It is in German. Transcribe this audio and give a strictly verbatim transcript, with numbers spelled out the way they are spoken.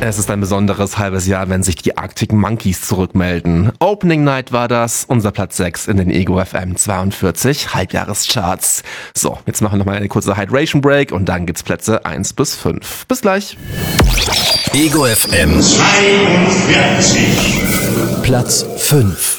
Es ist ein besonderes halbes Jahr, wenn sich die Arctic Monkeys zurückmelden. Opening Night war das, unser Platz sechs in den Ego F M zweiundvierzig Halbjahrescharts. So, jetzt machen wir nochmal eine kurze Hydration Break und dann gibt's Plätze eins bis fünf. Bis gleich. Ego F M zweiundvierzig Platz fünf.